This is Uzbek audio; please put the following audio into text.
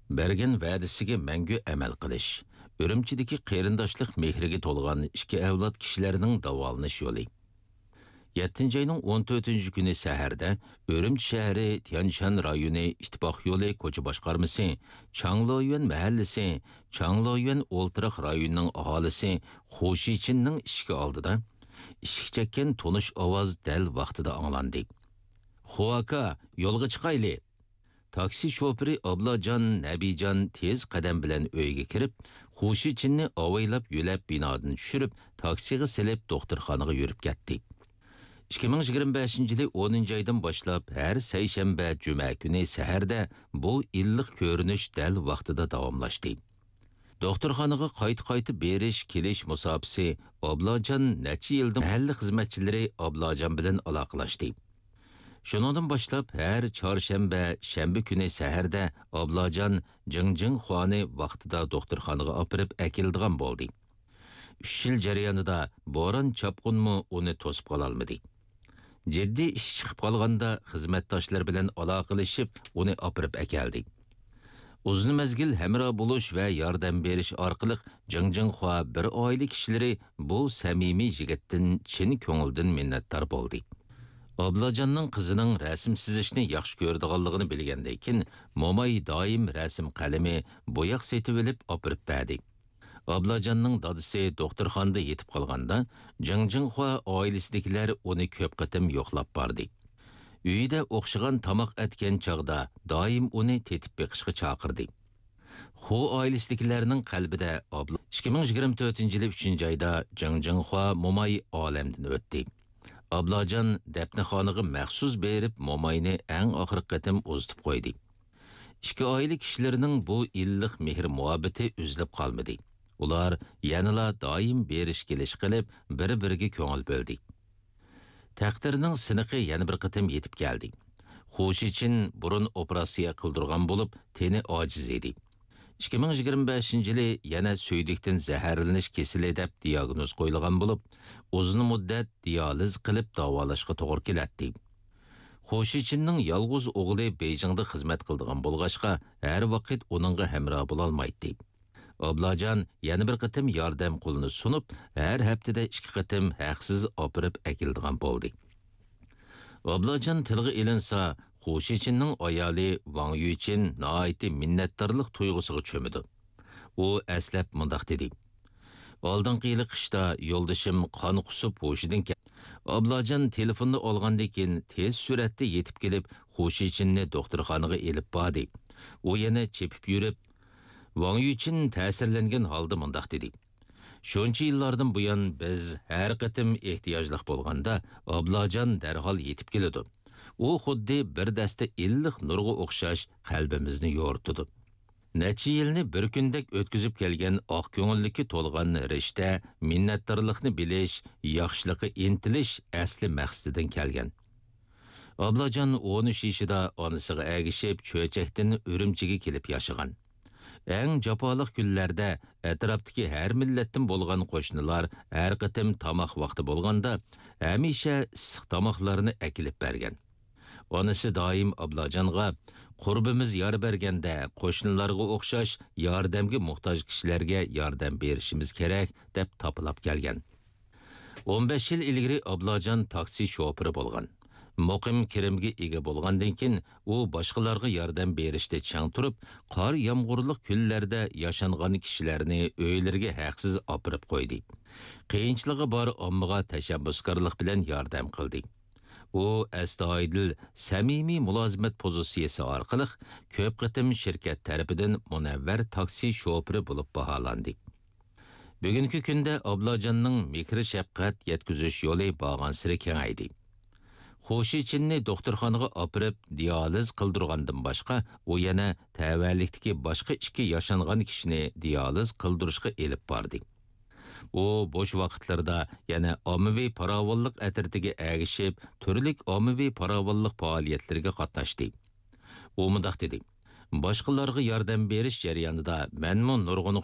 Bergen vədisiga мәңгі əməl qilish. Үрümçidagi qarindoshlik mehriga to'lgan ikki avlod kishilarning davolanish yo'li. 7 ayning 14 kuni saharda Үрümçi shahri Tianshan rayoni ittifoq yo'li ko'cha boshqarmasi, Changloyuan mahallasi, Changloyuan o'ltiraq rayonining aholisi Xo'shichinning ishki oldida ishki chekkan tonish ovoz dal vaqtida anglandi. "Xo'aka, yo'lga chiqayli." Taksi şoförü Ablacan, Nabijan tez qadam bilan uyga kirib, Xo'shichinni avaylab yo'lab binodan tushirib, taksiga silib doktorxonaga yurib ketdi. 2025-yili 10-oydan boshlab har seshanba, juma kuni saharda bu illiq ko'rinish dal vaqtida davomlashdi. Doktorxonaga qayta berish kelish musofasi Ablajan necha yildan mahalla xizmatchilari Ablajan bilan aloqalashdi. Şunundan başlap her çarşamba, şembe günü səhərdə Ablacan Jingjing Xuanı vaqtida doktorxanaga apırıb əkildigan boldu. 3 yil jarayonida boran çapqunmu onu tosib qolalmadı. Ciddi iş chiqib qolganda xizmatdoshlar bilan aloqalashib onu apırıb əkeldi. Uzun mezgil həmra buluş və yordam berish orqali Jingjing Xua bir oila kişiləri bu samimiy yigitdan chin ko'ngildan minnatdor bo'ldi. Ablacanның qızının rəsm sizishni yaxshi ko'rdiganligini bilgandan keyin Momay doim rəsm qalami, boyaq setib olib opirib berdi. Ablacanның dadisi doktorxonada yetib qolganda, Jingjing Xua oilasidagilar uni ko'p qatim yo'qlab bordi. Uyida o'xshagan tamoq etgan chog'da doim uni tetib beqishga chaqirdi. Xu oilasidagilarning qalbida 2024-yili 3-oyda Jingjing Xua Momay olamdan o'tdi. Ablacan dəfnəxanaga məxsus berib Momayni ən axır qatim uzitib qoydu. İki aile kişilərinin bu illiq mehr muhabbeti üzülüb qalmadı. Ular yanıla daim beriş geliş qilib, bir-biriga ko'ngil bo'ldi. Taqdirning siniqi yana bir qatim yetib keldi. Xo'shichin burun operatsiya qildirgan bo'lib, teni ojiz edi. 2025-yili yana suydikdan zaharlanish kesili deb diagnoz qo'yilgan bo'lib, uzun muddat dializ qilib davolashga to'g'ri keladi. Xo'shichinning yolg'iz o'g'li Beijingda xizmat qildigan bo'lg'achqa, har vaqt uningga hamroh bo'la olmaydi. Ablajan yana bir qatim yordam qo'lini sunib, har haftada 2 qatim haqsiz opirib akildigan bo'ldi. Ablajan tilga ilinsa, Xo'shichinning ayoli Wang Yuchin naiti minnatdorlik tuyg'usiga cho'midi. U aslab mundaq dedi: "Oldingi yili qishda yo'ldashim qon qusib hoshidan ketdi. Ablajan telefonni olgandan keyin tez suratda yetib kelib, Xo'shichinni doktorxonaga elib bordi. U yana chepib yurib, Wang Yuchin ta'sirlangan holda mundaq dedi: "Shuncha yillardan buyon biz har qatim ehtiyojliq bo'lganda Ablajan darhol yetib keladi. U xuddi bir dasta illiq nurga o'xshash qalbimizni yo'rtidi. Necha yilni bir kundek o'tkazib kelgan oq ko'ngillikka to'lgan rishta, minnatdorlikni bilish, yaxshiliqqa intilish asli maqsadidan kelgan." Ablajan 13 yoshida onasiga agishib, cho'chakdan Үрümchiga kelib yashagan. Eng jafoliq kunlarda atrofdagi har millatdan bo'lgan qo'shnilar har qatim tamoq vaqti bo'lganda hamisha issiq tamoqlarni akilib bergan. Onasi doim Ablajanga qurbimiz yor berganda qo'shnilarga o'xshash yordamga muhtoj kishilarga yordam berishimiz kerak deb topilib kelgan. 15 yil ilgari Ablajan taksi shofiri bo'lgan. Muqim kirimga ega bo'lgandan keyin u boshqalarga yordam berishda chang turib, qor yomg'irlik kunlarda yashangan kishilarni uylariga haqsiz opirib qo'ydi. Qiyinchiligi bor ommaga tashabbuskorlik bilan yordam qildi. U astoydil, samimiy mulozimat pozitsiyasi orqali ko'p qatim shirkat tarafidan munavvar taksi shofiri bo'lib baholandi. Bugungi kunda Ablajanning mikro shafqat yetkazish yo'li borgan siri kengaydi. Xo'shichinni doktorxonaga opirib dializ qildirgandan boshqa, u yana tavallikdagi boshqa 2 yashangan kishini dializ qildirishga elib bordi. U bo'sh vaqtlarda yana ommaviy farovonlik atritiga agishib, turli ommaviy farovonlik faoliyatlariga qatnashdi. U mundaq dedi: "Boshqalarga yordam berish jarayonida menmi nurg'un